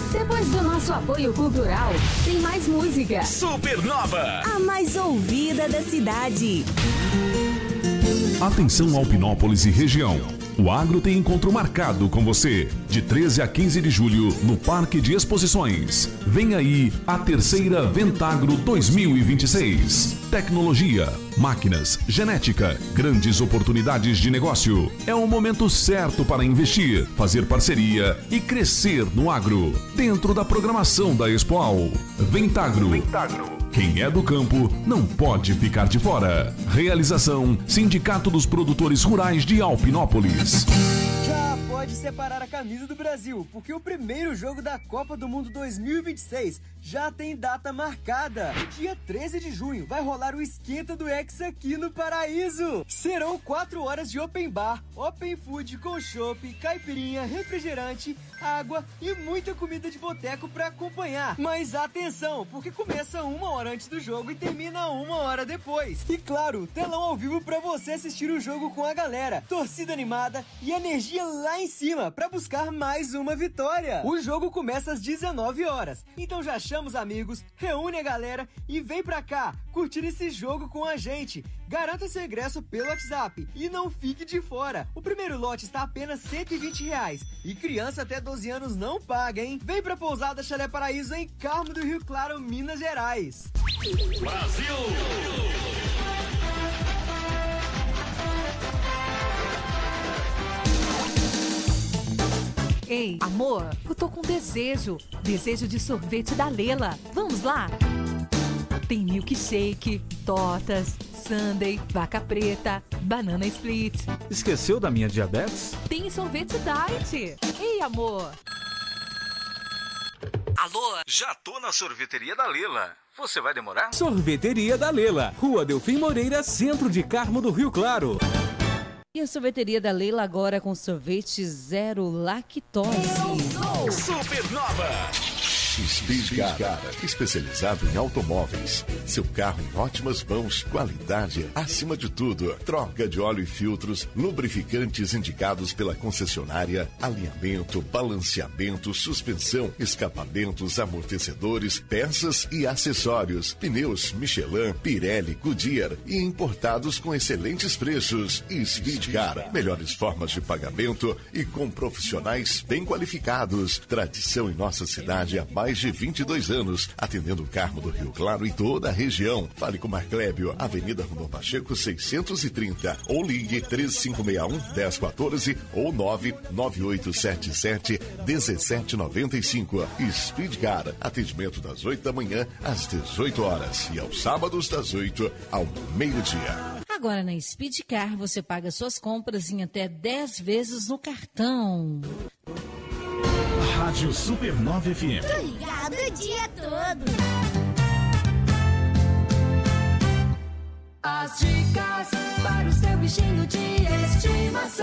Depois do nosso apoio cultural, tem mais música. Supernova, a mais ouvida da cidade. Atenção Alpinópolis e região. O Agro tem encontro marcado com você, de 13 a 15 de julho, no Parque de Exposições. Vem aí a terceira Ventagro 2026. Tecnologia, máquinas, genética, grandes oportunidades de negócio. É o momento certo para investir, fazer parceria e crescer no agro. Dentro da programação da Expoal. Ventagro. Quem é do campo não pode ficar de fora. Realização: Sindicato dos Produtores Rurais de Alpinópolis. Já pode separar a camisa do Brasil, porque o primeiro jogo da Copa do Mundo 2026 já tem data marcada. No dia 13 de junho vai rolar o Esquenta do Hexa aqui no Paraíso. Serão 4 horas de open bar, open food com chopp, caipirinha, refrigerante, água e muita comida de boteco para acompanhar. Mas atenção, porque começa 1 hora antes do jogo e termina 1 hora depois. E claro, telão ao vivo para você assistir o jogo com a galera, torcida animada e energia lá em cima para buscar mais uma vitória. O jogo começa às 19 horas, então já chama os amigos, reúne a galera e vem pra cá curtir esse jogo com a gente. Garanta seu ingresso pelo WhatsApp e não fique de fora. O primeiro lote está apenas R$120 e criança até 12 anos não paga, hein? Vem pra Pousada Chalé Paraíso em Carmo do Rio Claro, Minas Gerais. Brasil! Ei, amor, eu tô com desejo de sorvete da Lela. Vamos lá? Tem milkshake, tortas, sundae, vaca preta, banana split. Esqueceu da minha diabetes? Tem sorvete diet. Ei, amor. Alô? Já tô na sorveteria da Lela. Você vai demorar? Sorveteria da Lela, Rua Delfim Moreira, centro de Carmo do Rio Claro. E a sorveteria da Leila agora com sorvete zero lactose. Supernova! Speedcar, especializado em automóveis. Seu carro em ótimas mãos, qualidade acima de tudo. Troca de óleo e filtros, lubrificantes indicados pela concessionária, alinhamento, balanceamento, suspensão, escapamentos, amortecedores, peças e acessórios. Pneus Michelin, Pirelli, Goodyear e importados com excelentes preços. Speedcar, melhores formas de pagamento e com profissionais bem qualificados. Tradição em nossa cidade há mais de 22 anos, atendendo o Carmo do Rio Claro e toda a região. Fale com Marclébio, Avenida Rondon Pacheco 630 ou ligue 3561-1014 ou 99877-1795. Speedcar, atendimento das 8 da manhã às 18 horas e aos sábados das 8 ao meio-dia. Agora na Speedcar você paga suas compras em até 10 vezes no cartão. Rádio Supernova FM. Tô ligado o dia todo. As dicas para o seu bichinho de estimação.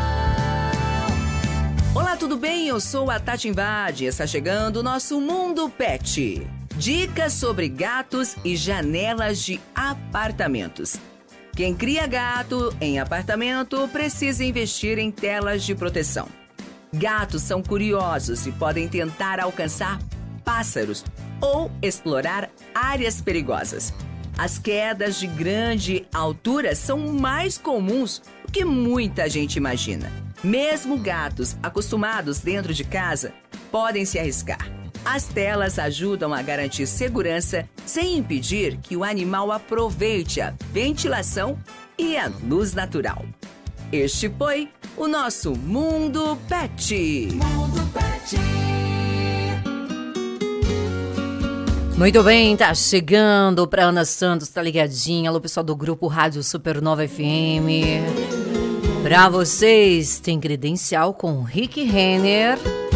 Olá, tudo bem? Eu sou a Tati Invade. Está chegando o nosso Mundo Pet. Dicas sobre gatos e janelas de apartamentos. Quem cria gato em apartamento precisa investir em telas de proteção. Gatos são curiosos e podem tentar alcançar pássaros ou explorar áreas perigosas. As quedas de grande altura são mais comuns do que muita gente imagina. Mesmo gatos acostumados dentro de casa podem se arriscar. As telas ajudam a garantir segurança sem impedir que o animal aproveite a ventilação e a luz natural. Este foi o nosso Mundo Pet. Mundo Pet. Muito bem, tá chegando pra Ana Santos, tá ligadinha. Alô, pessoal do grupo Rádio Supernova FM. Pra vocês, tem credencial com Rick Renner.